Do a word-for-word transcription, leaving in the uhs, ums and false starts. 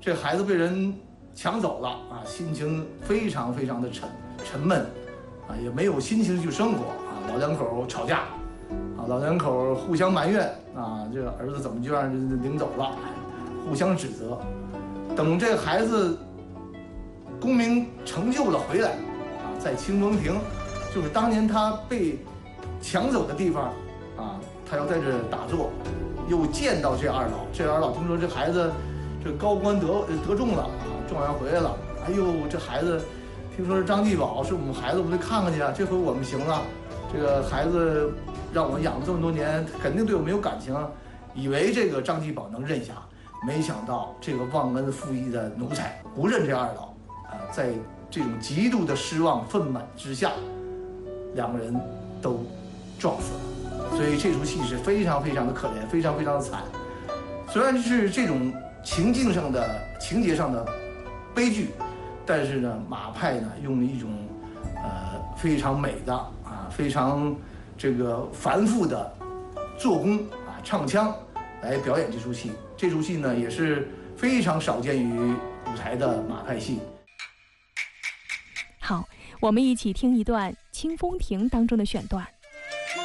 这孩子被人抢走了啊，心情非常非常的沉沉闷啊，也没有心情去生活啊。老两口吵架啊，老两口互相埋怨啊，这个儿子怎么就让人领走了，互相指责。等这孩子功名成就了回来啊，在清风亭，就是当年他被抢走的地方啊，他要在这打坐，又见到这二老。这二老听说这孩子这高官得得中了啊，状元回来了。哎呦，这孩子听说是张继宝，是我们孩子，我们得看看去啊。这回我们行了，这个孩子让我养了这么多年，肯定对我们有感情，以为这个张继宝能认下，没想到这个忘恩负义的奴才不认这二老啊，在这种极度的失望愤懑之下，两个人都撞死了。所以这出戏是非常非常的可怜，非常非常的惨。虽然是这种情境上的情节上的悲剧，但是呢，马派呢用了一种呃非常美的啊，非常这个繁复的做工啊，唱腔来表演这出戏。这出戏呢也是非常少见于舞台的马派戏。 好，我们一起听一段《清风亭》当中的选段。